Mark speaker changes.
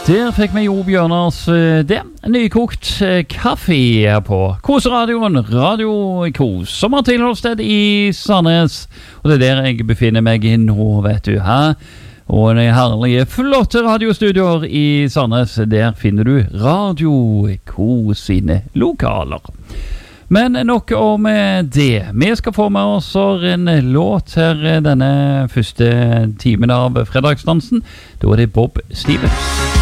Speaker 1: Der fikk vi Jo Bjørnars det. Nykokt kaffe her på Koseradioen, Radio Kos, som har tilholdssted i Sandnes. Og det der jeg befinner meg i nå, vet du, her. Og de herlige, flotte radiostudioer i Sandnes, der finner du Radio Kos sine lokaler. Men nok om det. Vi skal få med oss en låt her denne første timen av fredagsdansen. Da er det Bob Stevens.